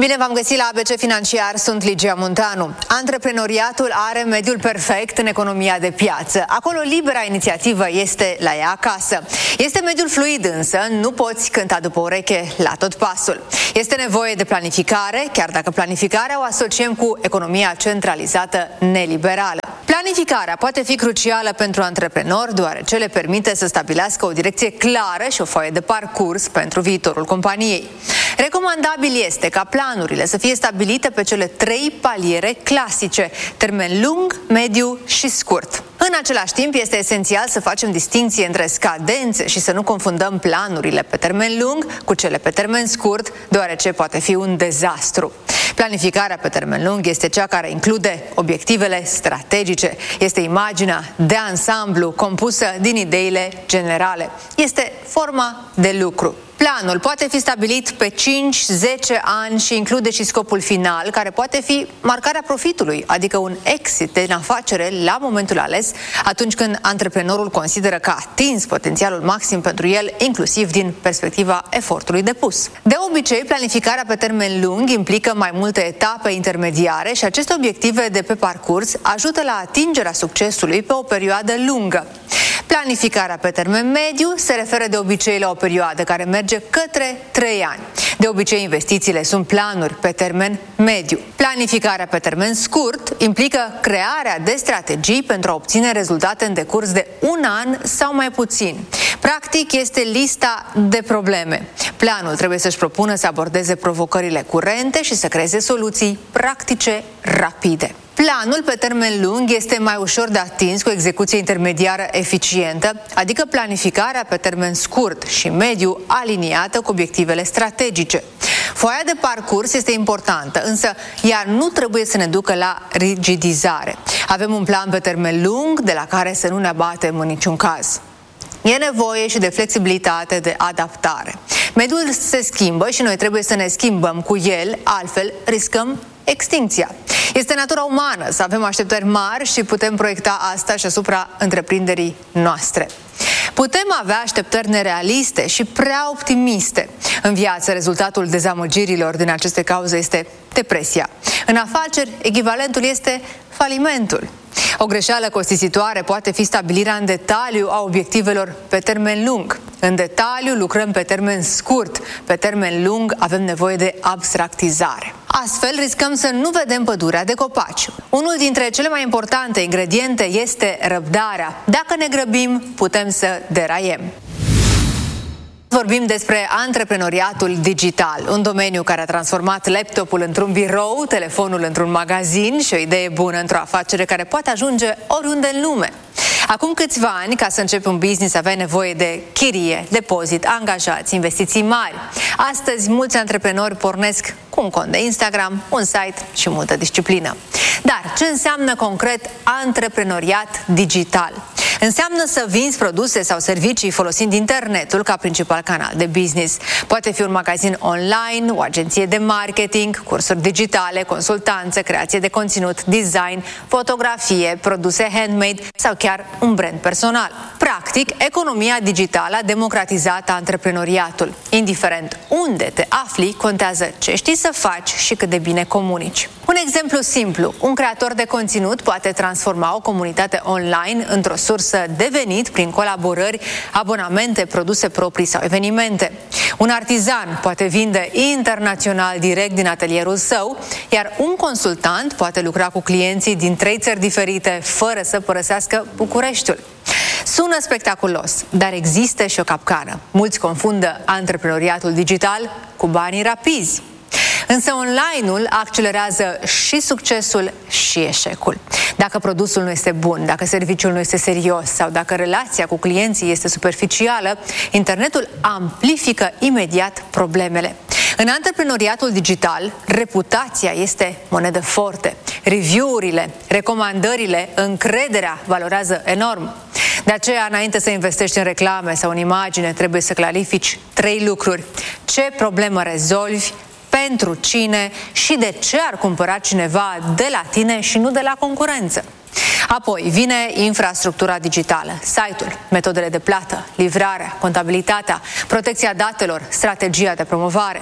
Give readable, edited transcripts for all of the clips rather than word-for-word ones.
Bine v-am găsit la ABC Financiar, sunt Ligia Muntanu. Antreprenoriatul are mediul perfect în economia de piață. Acolo libera inițiativă este la ea acasă. Este mediul fluid însă, nu poți cânta după ureche la tot pasul. Este nevoie de planificare, chiar dacă planificarea o asociem cu economia centralizată neliberală. Planificarea poate fi crucială pentru antreprenori, deoarece le permite să stabilească o direcție clară și o foaie de parcurs pentru viitorul companiei. Recomandabil este ca planurile să fie stabilite pe cele 3 paliere clasice: termen lung, mediu și scurt. În același timp, este esențial să facem distinție între scadențe și să nu confundăm planurile pe termen lung cu cele pe termen scurt, deoarece poate fi un dezastru. Planificarea pe termen lung este cea care include obiectivele strategice. Este imaginea de ansamblu compusă din ideile generale. Este forma de lucru. Planul poate fi stabilit pe 5-10 ani și include și scopul final, care poate fi marcarea profitului, adică un exit din afacere la momentul ales, atunci când antreprenorul consideră că a atins potențialul maxim pentru el, inclusiv din perspectiva efortului depus. De obicei, planificarea pe termen lung implică mai multe etape intermediare și aceste obiective de pe parcurs ajută la atingerea succesului pe o perioadă lungă. Planificarea pe termen mediu se referă de obicei la o perioadă care merge către 3 ani. De obicei, investițiile sunt planuri pe termen mediu. Planificarea pe termen scurt implică crearea de strategii pentru a obține rezultate în decurs de 1 an sau mai puțin. Practic, este lista de probleme. Planul trebuie să-și propună să abordeze provocările curente și să creeze soluții practice rapide. Planul pe termen lung este mai ușor de atins cu execuție intermediară eficientă, adică planificarea pe termen scurt și mediu aliniată cu obiectivele strategice. Foaia de parcurs este importantă, însă ea nu trebuie să ne ducă la rigidizare. Avem un plan pe termen lung de la care să nu ne abatem în niciun caz. E nevoie și de flexibilitate, de adaptare. Mediul se schimbă și noi trebuie să ne schimbăm cu el, altfel riscăm extincția. Este natura umană să avem așteptări mari și putem proiecta asta și asupra întreprinderii noastre. Putem avea așteptări nerealiste și prea optimiste. În viață, rezultatul dezamăgirilor din aceste cauze este depresia. În afaceri, echivalentul este falimentul. O greșeală costisitoare poate fi stabilirea în detaliu a obiectivelor pe termen lung. În detaliu lucrăm pe termen scurt, pe termen lung avem nevoie de abstractizare. Astfel, riscăm să nu vedem pădurea de copaci. Unul dintre cele mai importante ingrediente este răbdarea. Dacă ne grăbim, putem să deraiem. Vorbim despre antreprenoriatul digital, un domeniu care a transformat laptopul într-un birou, telefonul într-un magazin și o idee bună într-o afacere care poate ajunge oriunde în lume. Acum câțiva ani, ca să începi un business, aveai nevoie de chirie, depozit, angajați, investiții mari. Astăzi, mulți antreprenori pornesc cu un cont de Instagram, un site și multă disciplină. Dar ce înseamnă concret antreprenoriat digital? Înseamnă să vinzi produse sau servicii folosind internetul ca principal canal de business. Poate fi un magazin online, o agenție de marketing, cursuri digitale, consultanță, creație de conținut, design, fotografie, produse handmade sau chiar un brand personal. Practic, economia digitală a democratizat antreprenoriatul. Indiferent unde te afli, contează ce știi să faci și cât de bine comunici. Un exemplu simplu: un creator de conținut poate transforma o comunitate online într-o sursă de venit prin colaborări, abonamente, produse proprii sau evenimente. Un artizan poate vinde internațional direct din atelierul său, iar un consultant poate lucra cu clienții din 3 țări diferite fără să părăsească Bucureștiul. Sună spectaculos, dar există și o capcană. Mulți confundă antreprenoriatul digital cu banii rapizi. Însă online-ul accelerează și succesul și eșecul. Dacă produsul nu este bun, dacă serviciul nu este serios sau dacă relația cu clienții este superficială, internetul amplifică imediat problemele. În antreprenoriatul digital, reputația este monedă forte. Review-urile, recomandările, încrederea valorează enorm. De aceea, înainte să investești în reclame sau în imagine, trebuie să clarifici 3 lucruri. Ce problemă rezolvi, pentru cine și de ce ar cumpăra cineva de la tine și nu de la concurență. Apoi vine infrastructura digitală, site-ul, metodele de plată, livrarea, contabilitatea, protecția datelor, strategia de promovare.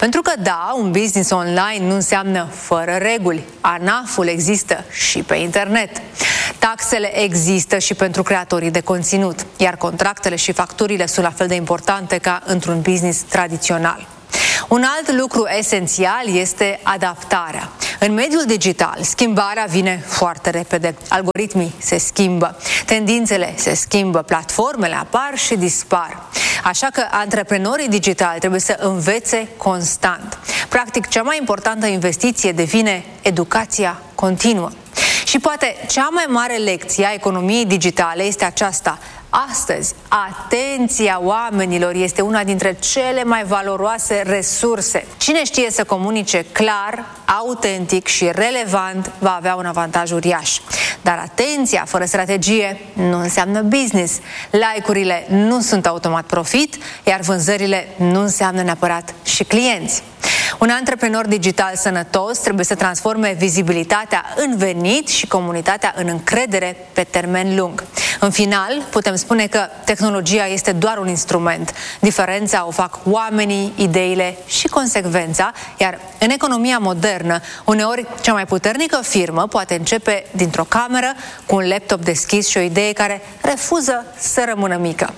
Pentru că da, un business online nu înseamnă fără reguli. ANAF-ul există și pe internet. Taxele există și pentru creatorii de conținut, iar contractele și facturile sunt la fel de importante ca într-un business tradițional. Un alt lucru esențial este adaptarea. În mediul digital, schimbarea vine foarte repede. Algoritmii se schimbă, tendințele se schimbă, platformele apar și dispar. Așa că antreprenorii digitali trebuie să învețe constant. Practic, cea mai importantă investiție devine educația continuă. Și poate cea mai mare lecție a economiei digitale este aceasta. Astăzi, atenția oamenilor este una dintre cele mai valoroase resurse. Cine știe să comunice clar, autentic și relevant va avea un avantaj uriaș. Dar atenția fără strategie nu înseamnă business. Like-urile nu sunt automat profit, iar vânzările nu înseamnă neapărat și clienți. Un antreprenor digital sănătos trebuie să transforme vizibilitatea în venit și comunitatea în încredere pe termen lung. În final, putem spune că tehnologia este doar un instrument. Diferența o fac oamenii, ideile și consecvența, iar în economia modernă, uneori cea mai puternică firmă poate începe dintr-o cameră cu un laptop deschis și o idee care refuză să rămână mică.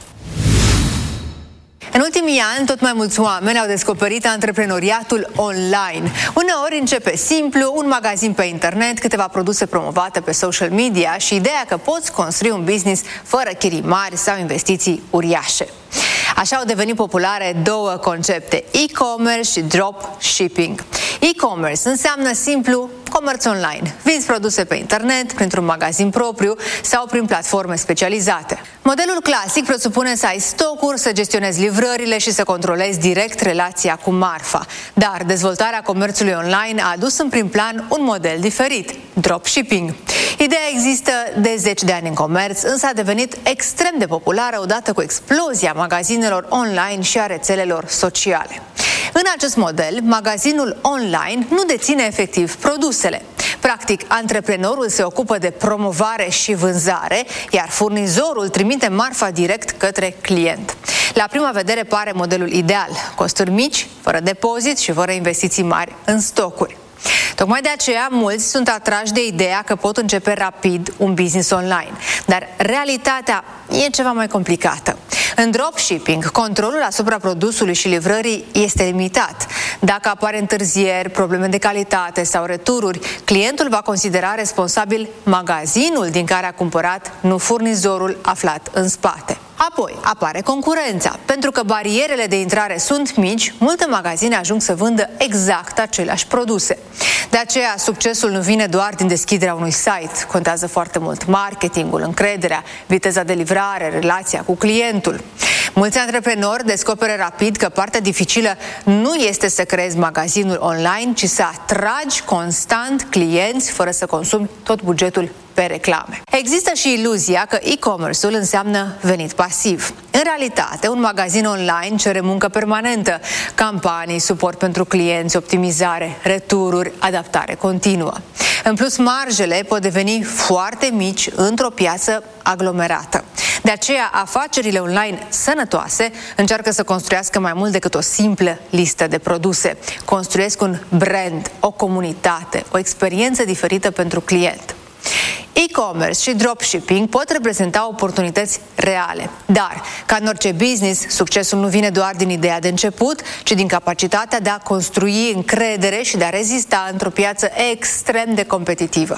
În ultimii ani, tot mai mulți oameni au descoperit antreprenoriatul online. Uneori începe simplu, un magazin pe internet, câteva produse promovate pe social media și ideea că poți construi un business fără chirii mari sau investiții uriașe. Așa au devenit populare două concepte, e-commerce și dropshipping. E-commerce înseamnă simplu comerț online. Vinzi produse pe internet, printr-un magazin propriu sau prin platforme specializate. Modelul clasic presupune să ai stocuri, să gestionezi livrările și să controlezi direct relația cu marfa. Dar dezvoltarea comerțului online a adus în prim plan un model diferit, dropshipping. Ideea există de 10 de ani în comerț, însă a devenit extrem de populară odată cu explozia magazinelor online și a rețelelor sociale. În acest model, magazinul online nu deține efectiv produsele. Practic, antreprenorul se ocupă de promovare și vânzare, iar furnizorul trimite marfa direct către client. La prima vedere pare modelul ideal, costuri mici, fără depozit și fără investiții mari în stocuri. Tocmai de aceea, mulți sunt atrași de ideea că pot începe rapid un business online. Dar realitatea e ceva mai complicată. În dropshipping, controlul asupra produsului și livrării este limitat. Dacă apare întârzieri, probleme de calitate sau retururi, clientul va considera responsabil magazinul din care a cumpărat, nu furnizorul aflat în spate. Apoi apare concurența. Pentru că barierele de intrare sunt mici, multe magazine ajung să vândă exact aceleași produse. De aceea, succesul nu vine doar din deschiderea unui site. Contează foarte mult marketingul, încrederea, viteza de livrare, relația cu clientul. Mulți antreprenori descoperă rapid că partea dificilă nu este să creezi magazinul online, ci să atragi constant clienți fără să consumi tot bugetul pe reclame. Există și iluzia că e-commerce-ul înseamnă venit pasiv. În realitate, un magazin online cere muncă permanentă, campanii, suport pentru clienți, optimizare, retururi, adaptare continuă. În plus, marjele pot deveni foarte mici într-o piață aglomerată. De aceea, afacerile online sănătoase încearcă să construiască mai mult decât o simplă listă de produse. Construiesc un brand, o comunitate, o experiență diferită pentru client. E-commerce și dropshipping pot reprezenta oportunități reale, dar, ca în orice business, succesul nu vine doar din ideea de început, ci din capacitatea de a construi încredere și de a rezista într-o piață extrem de competitivă.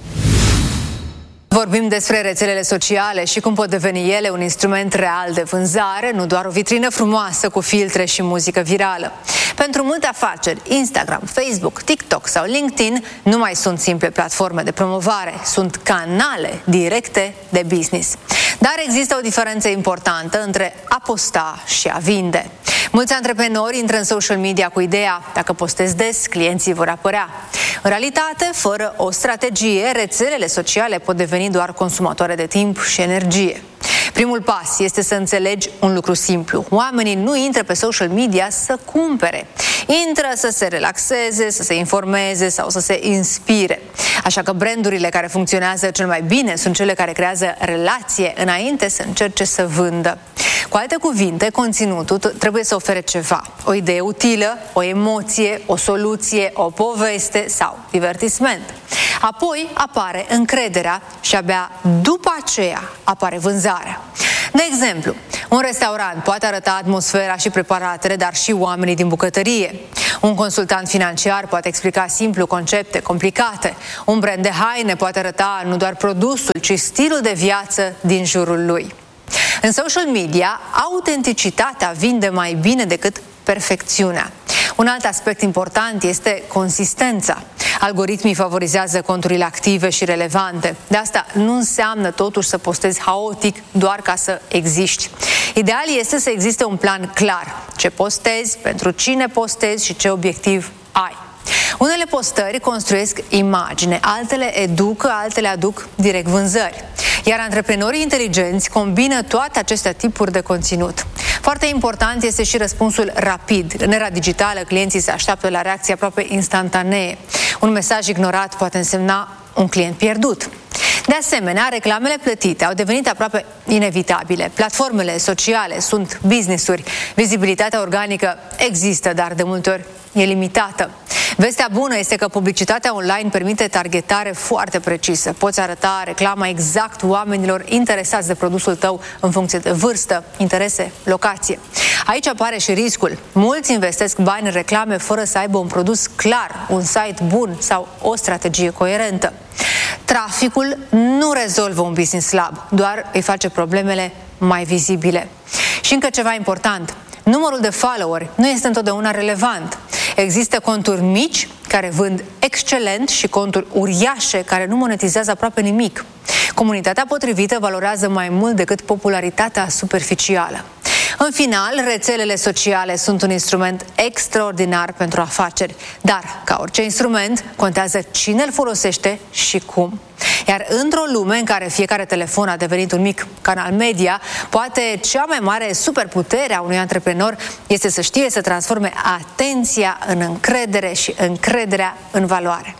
Vorbim despre rețelele sociale și cum pot deveni ele un instrument real de vânzare, nu doar o vitrină frumoasă cu filtre și muzică virală. Pentru multe afaceri, Instagram, Facebook, TikTok sau LinkedIn nu mai sunt simple platforme de promovare, sunt canale directe de business. Dar există o diferență importantă între a posta și a vinde. Mulți antreprenori intră în social media cu ideea, dacă postez des, clienții vor apărea. În realitate, fără o strategie, rețelele sociale pot deveni doar consumatoare de timp și energie. Primul pas este să înțelegi un lucru simplu. Oamenii nu intră pe social media să cumpere. Intră să se relaxeze, să se informeze sau să se inspire. Așa că brandurile care funcționează cel mai bine sunt cele care creează relație înainte să încerce să vândă. Cu alte cuvinte, conținutul trebuie să ofere ceva, o idee utilă, o emoție, o soluție, o poveste sau divertisment. Apoi apare încrederea și abia după aceea apare vânzarea. De exemplu, un restaurant poate arăta atmosfera și preparatele, dar și oamenii din bucătărie. Un consultant financiar poate explica simplu concepte complicate. Un brand de haine poate arăta nu doar produsul, ci stilul de viață din jurul lui. În social media, autenticitatea vinde mai bine decât perfecțiunea. Un alt aspect important este consistența. Algoritmii favorizează conturile active și relevante. De asta nu înseamnă totuși să postezi haotic doar ca să existi. Ideal este să existe un plan clar. Ce postezi, pentru cine postezi și ce obiectiv ai. Unele postări construiesc imagine, altele educă, altele aduc direct vânzări. Iar antreprenorii inteligenți combină toate aceste tipuri de conținut. Foarte important este și răspunsul rapid. În era digitală, clienții se așteaptă la reacții aproape instantanee. Un mesaj ignorat poate însemna un client pierdut. De asemenea, reclamele plătite au devenit aproape inevitabile. Platformele sociale sunt business-uri. Vizibilitatea organică există, dar de multe ori e limitată. Vestea bună este că publicitatea online permite targetare foarte precisă. Poți arăta reclama exact oamenilor interesați de produsul tău în funcție de vârstă, interese, locație. Aici apare și riscul. Mulți investesc bani în reclame fără să aibă un produs clar, un site bun sau o strategie coerentă. Traficul nu rezolvă un business slab, doar îi face problemele mai vizibile. Și încă ceva important. Numărul de followeri nu este întotdeauna relevant. Există conturi mici care vând excelent și conturi uriașe care nu monetizează aproape nimic. Comunitatea potrivită valorează mai mult decât popularitatea superficială. În final, rețelele sociale sunt un instrument extraordinar pentru afaceri, dar, ca orice instrument, contează cine îl folosește și cum. Iar într-o lume în care fiecare telefon a devenit un mic canal media, poate cea mai mare superputere a unui antreprenor este să știe să transforme atenția în încredere și încrederea în valoare.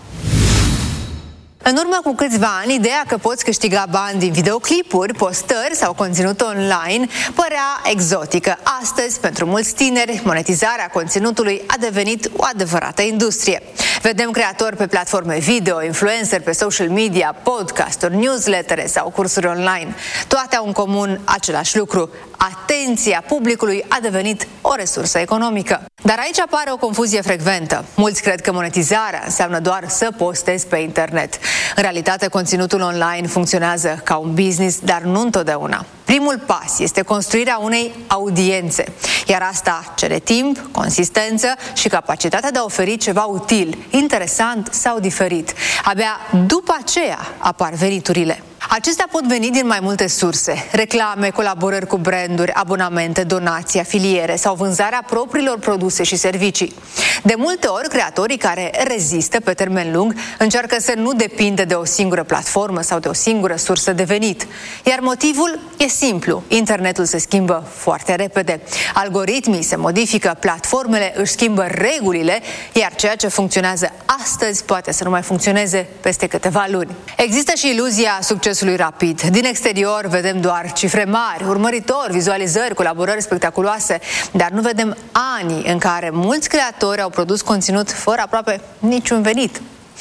În urmă cu câțiva ani, ideea că poți câștiga bani din videoclipuri, postări sau conținut online părea exotică. Astăzi, pentru mulți tineri, monetizarea conținutului a devenit o adevărată industrie. Vedem creatori pe platforme video, influenceri pe social media, podcasturi, newslettere sau cursuri online. Toate au în comun același lucru. Atenția publicului a devenit o resursă economică. Dar aici apare o confuzie frecventă. Mulți cred că monetizarea înseamnă doar să postezi pe internet. În realitate, conținutul online funcționează ca un business, dar nu întotdeauna. Primul pas este construirea unei audiențe, iar asta cere timp, consistență și capacitatea de a oferi ceva util, interesant sau diferit. Abia după aceea apar veniturile. Acestea pot veni din mai multe surse: reclame, colaborări cu branduri, abonamente, donații, afiliere sau vânzarea propriilor produse și servicii. De multe ori, creatorii care rezistă pe termen lung încearcă să nu depindă de o singură platformă sau de o singură sursă de venit. Iar motivul e simplu: internetul se schimbă foarte repede, algoritmii se modifică, platformele își schimbă regulile, iar ceea ce funcționează astăzi poate să nu mai funcționeze peste câteva luni. Există și iluzia succesului rapid. Din exterior vedem doar cifre mari, urmăritori, vizualizări, colaborări spectaculoase, dar nu vedem anii în care mulți creatori au produs conținut fără aproape niciun venit.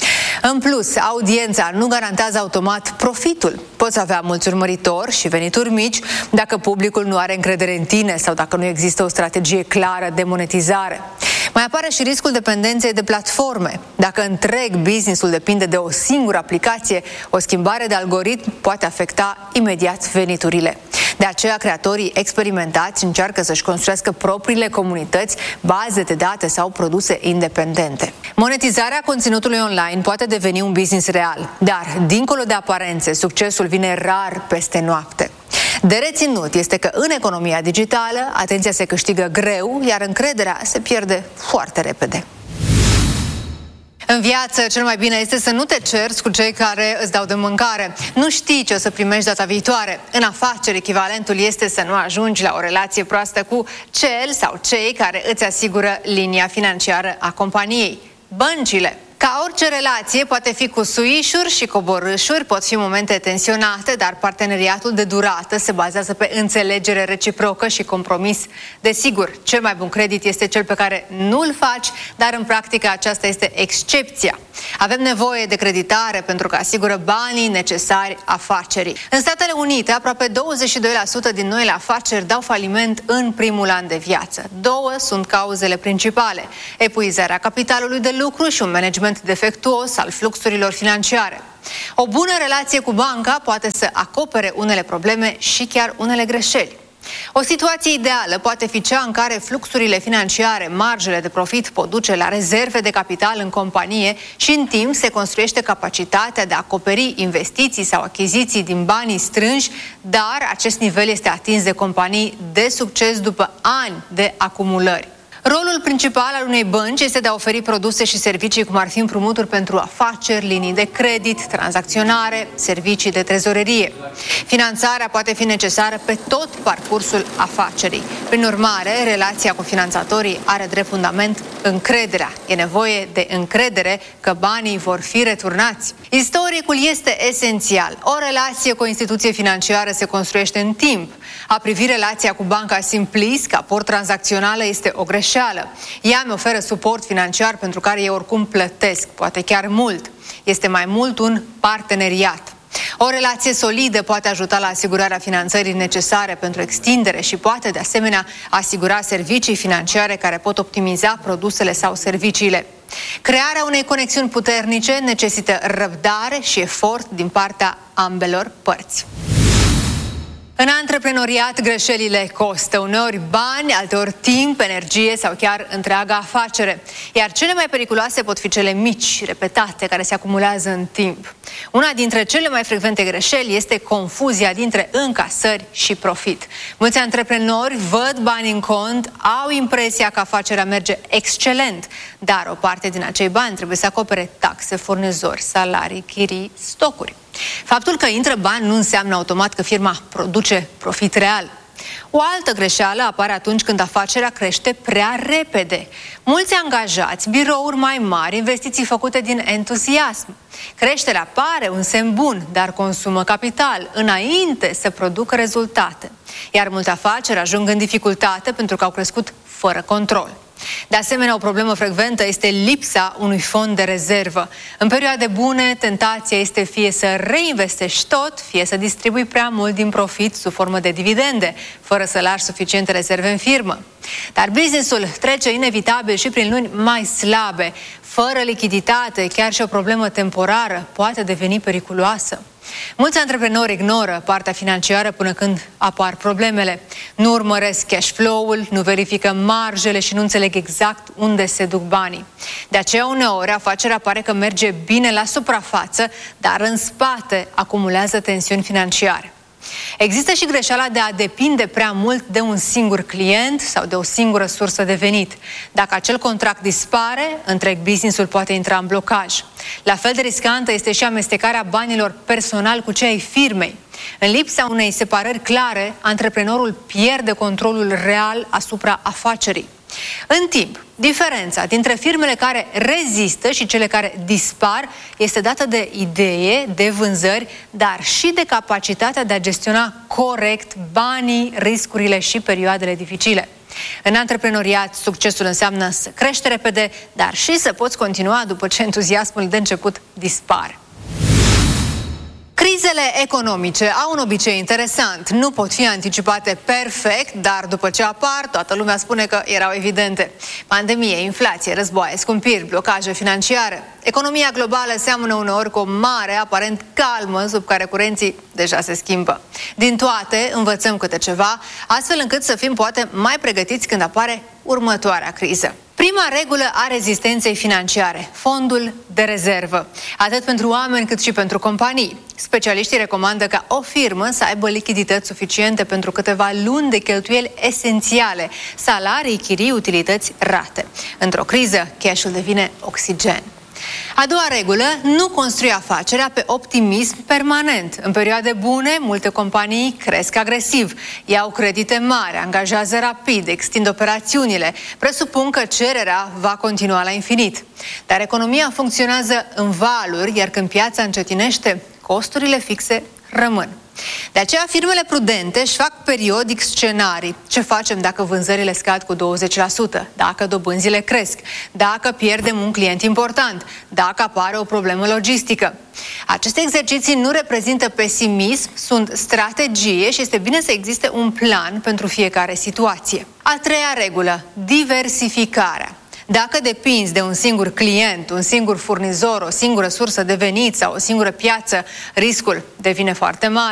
În plus, audiența nu garantează automat profitul. Poți avea mulți urmăritori și venituri mici dacă publicul nu are încredere în tine sau dacă nu există o strategie clară de monetizare. Mai apare și riscul dependenței de platforme. Dacă întreg business-ul depinde de o singură aplicație, o schimbare de algoritm poate afecta imediat veniturile. De aceea, creatorii experimentați încearcă să-și construiască propriile comunități, baze de date sau produse independente. Monetizarea conținutului online poate deveni un business real, dar, dincolo de aparențe, succesul vine rar peste noapte. De reținut este că în economia digitală, atenția se câștigă greu, iar încrederea se pierde foarte repede. În viață, cel mai bine este să nu te cerți cu cei care îți dau de mâncare. Nu știi ce o să primești data viitoare. În afaceri, echivalentul este să nu ajungi la o relație proastă cu cel sau cei care îți asigură linia financiară a companiei. Băncile, Ca orice relație poate fi cu suișuri și coborâșuri, pot fi momente tensionate, dar parteneriatul de durată se bazează pe înțelegere reciprocă și compromis. Desigur, cel mai bun credit este cel pe care nu-l faci, dar în practică aceasta este excepția. Avem nevoie de creditare pentru că asigură banii necesari afacerii. În Statele Unite, aproape 22% din noile afaceri dau faliment în primul an de viață. Două sunt cauzele principale: epuizarea capitalului de lucru și un management defectuos al fluxurilor financiare. O bună relație cu banca poate să acopere unele probleme și chiar unele greșeli. O situație ideală poate fi cea în care fluxurile financiare, marjele de profit pot duce la rezerve de capital în companie și în timp se construiește capacitatea de a acoperi investiții sau achiziții din banii strânși, dar acest nivel este atins de companii de succes după ani de acumulări. Rolul principal al unei bănci este de a oferi produse și servicii cum ar fi împrumuturi pentru afaceri, linii de credit, tranzacționare, servicii de trezorerie. Finanțarea poate fi necesară pe tot parcursul afacerii. Prin urmare, relația cu finanțatorii are drept fundament încrederea. E nevoie de încredere că banii vor fi returnați. Istoricul este esențial. O relație cu o instituție financiară se construiește în timp. A privi relația cu banca Simplis ca port tranzacțională este o greșeală. Ea îmi oferă suport financiar pentru care eu oricum plătesc, poate chiar mult. Este mai mult un parteneriat. O relație solidă poate ajuta la asigurarea finanțării necesare pentru extindere și poate, de asemenea, asigura servicii financiare care pot optimiza produsele sau serviciile. Crearea unei conexiuni puternice necesită răbdare și efort din partea ambelor părți. În antreprenoriat, greșelile costă uneori bani, alteori timp, energie sau chiar întreaga afacere. Iar cele mai periculoase pot fi cele mici, repetate, care se acumulează în timp. Una dintre cele mai frecvente greșeli este confuzia dintre încasări și profit. Mulți antreprenori văd bani în cont, au impresia că afacerea merge excelent, dar o parte din acei bani trebuie să acopere taxe, furnizori, salarii, chirii, stocuri. Faptul că intră bani nu înseamnă automat că firma produce profit real. O altă greșeală apare atunci când afacerea crește prea repede. Mulți angajați, birouri mai mari, investiții făcute din entuziasm. Creșterea pare un semn bun, dar consumă capital înainte să producă rezultate. Iar multe afaceri ajung în dificultate pentru că au crescut fără control. De asemenea, o problemă frecventă este lipsa unui fond de rezervă. În perioade bune, tentația este fie să reinvestești tot, fie să distribui prea mult din profit sub formă de dividende, fără să lași suficiente rezerve în firmă. Dar businessul trece inevitabil și prin luni mai slabe. Fără lichiditate, chiar și o problemă temporară poate deveni periculoasă. Mulți antreprenori ignoră partea financiară până când apar problemele. Nu urmăresc cash flow-ul, nu verifică marjele și nu înțeleg exact unde se duc banii. De aceea, uneori, afacerea pare că merge bine la suprafață, dar în spate acumulează tensiuni financiare. Există și greșeala de a depinde prea mult de un singur client sau de o singură sursă de venit. Dacă acel contract dispare, întreg business-ul poate intra în blocaj. La fel de riscantă este și amestecarea banilor personal cu cei ai firmei. În lipsa unei separări clare, antreprenorul pierde controlul real asupra afacerii. În timp, diferența dintre firmele care rezistă și cele care dispar este dată de idee, de vânzări, dar și de capacitatea de a gestiona corect banii, riscurile și perioadele dificile. În antreprenoriat, succesul înseamnă să crești repede, dar și să poți continua după ce entuziasmul de început dispare. Crizele economice au un obicei interesant. Nu pot fi anticipate perfect, dar după ce apar, toată lumea spune că erau evidente. Pandemie, inflație, războaie, scumpiri, blocaje financiare. Economia globală seamănă uneori cu o mare, aparent calmă, sub care curenții deja se schimbă. Din toate, învățăm câte ceva, astfel încât să fim poate mai pregătiți când apare următoarea criză. Prima regulă a rezistenței financiare, fondul de rezervă, atât pentru oameni cât și pentru companii. Specialiștii recomandă ca o firmă să aibă lichidități suficiente pentru câteva luni de cheltuieli esențiale, salarii, chirii, utilități, rate. Într-o criză, cash-ul devine oxigen. A doua regulă, nu construi afacerea pe optimism permanent. În perioade bune, multe companii cresc agresiv, iau credite mari, angajează rapid, extind operațiunile, presupun că cererea va continua la infinit. Dar economia funcționează în valuri, iar când piața încetinește, costurile fixe rămân. De aceea, firmele prudente își fac periodic scenarii. Ce facem dacă vânzările scad cu 20%? Dacă dobânzile cresc? Dacă pierdem un client important? Dacă apare o problemă logistică? Aceste exerciții nu reprezintă pesimism, sunt strategie și este bine să existe un plan pentru fiecare situație. A treia regulă, diversificarea. Dacă depinzi de un singur client, un singur furnizor, o singură sursă de venit sau o singură piață, riscul devine foarte mare.